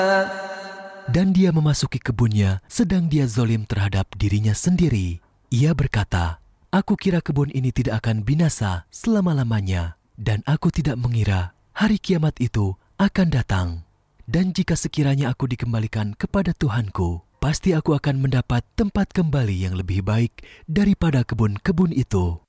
Dan dia memasuki kebunnya sedang dia zalim terhadap dirinya sendiri. Ia berkata, "Aku kira kebun ini tidak akan binasa selama-lamanya, dan aku tidak mengira hari kiamat itu akan datang. Dan jika sekiranya aku dikembalikan kepada Tuhanku, pasti aku akan mendapat tempat kembali yang lebih baik daripada kebun-kebun itu."